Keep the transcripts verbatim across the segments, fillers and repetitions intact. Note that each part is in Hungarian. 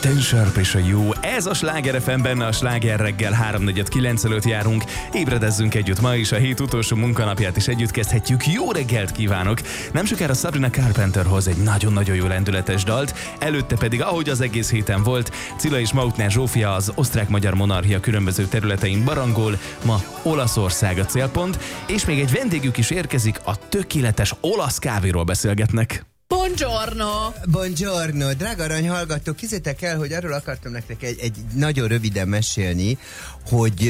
Ten Sharp és a jó. Ez a Sláger ef em, benne a Sláger reggel háromnegyed kilenc előtt járunk. Ébredezzünk együtt ma is, a hét utolsó munkanapját is együtt kezdhetjük. Jó reggelt kívánok! Nem sokára Sabrina Carpenter hoz egy nagyon-nagyon jó lendületes dalt, előtte pedig, ahogy az egész héten volt, Cilla és Mautner Zsófia az osztrák-magyar monarchia különböző területein barangol, ma Olaszország a célpont, és még egy vendégük is érkezik, a tökéletes olasz kávéról beszélgetnek. Buongiorno! Buongiorno! Drága arany hallgatók, kézzétek el, hogy arról akartam nektek egy, egy nagyon röviden mesélni, hogy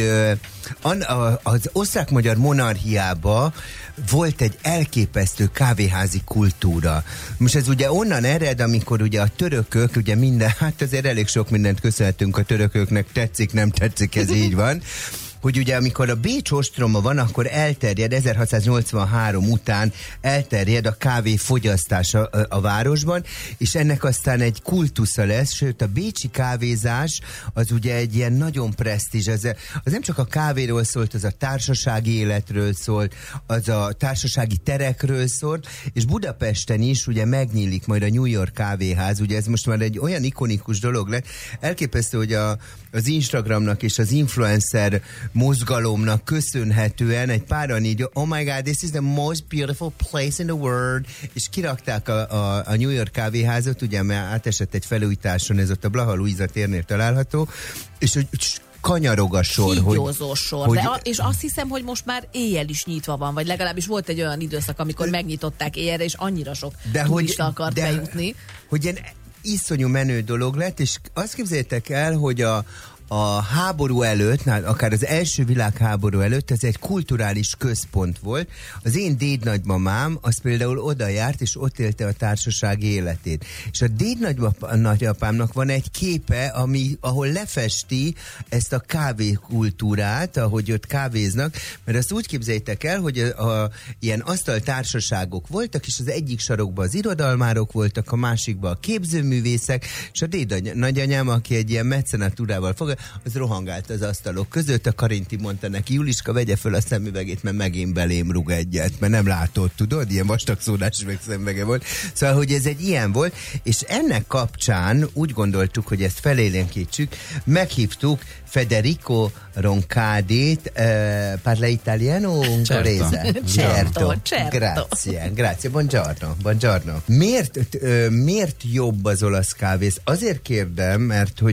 uh, az osztrák-magyar monarchiában volt egy elképesztő kávéházi kultúra. Most ez ugye onnan ered, amikor ugye a törökök, ugye minden, hát azért elég sok mindent köszönhetünk a törököknek, tetszik, nem tetszik, ez így van, hogy ugye amikor a Bécs ostroma van, akkor elterjed, ezerhatszáznyolcvanhárom után elterjed a kávé fogyasztása a, a városban, és ennek aztán egy kultusza lesz, sőt a bécsi kávézás az ugye egy ilyen nagyon presztízs, az, az nem csak a kávéról szólt, az a társasági életről szólt, az a társasági terekről szólt, és Budapesten is ugye megnyílik majd a New York kávéház, ugye ez most már egy olyan ikonikus dolog lett, elképesztő, hogy a, az Instagramnak és az influencer mozgalomnak köszönhetően egy páran így, oh my god, this is the most beautiful place in the world, és kirakták a, a, a New York kávéházat, ugye, mert átesett egy felújításon, ez ott a Blaha Luisa térnél található, és hogy kanyarog a sor. Kígyózó hogy, sor. hogy, De a, és azt hiszem, hogy most már éjjel is nyitva van, vagy legalábbis volt egy olyan időszak, amikor megnyitották éjjelre, és annyira sok de turista hogy, akart de, bejutni. Hogy ilyen iszonyú menő dolog lett, és azt képzeljétek el, hogy a A háború előtt, akár az első világháború előtt, ez egy kulturális központ volt. Az én dédnagymamám az például oda járt, és ott élte a társaság életét. És a dédnagyapámnak van egy képe, ami, ahol lefesti ezt a kávékultúrát, ahogy ott kávéznak, mert azt úgy képzeljétek el, hogy a, a, ilyen asztaltársaságok voltak, és az egyik sarokban az irodalmárok voltak, a másikban a képzőművészek, és a dédnagyanyám, aki egy ilyen mecenatúrával fog, az rohangált az asztalok között, a Karinti mondta neki, Juliska, vegye föl a szemüvegét, mert megint belém rúg egyet, mert nem látod, tudod, ilyen vastagszódás meg szemüvege volt. Szóval, hogy ez egy ilyen volt, és ennek kapcsán úgy gondoltuk, hogy ezt felélénkítsük, meghívtuk Federico Roncadét, uh, parla italiano ungherese? Certo, certo. Grazie, grazie, buongiorno, buongiorno. Miért, uh, miért jobb az olasz kávé? Azért kérdem, mert hogy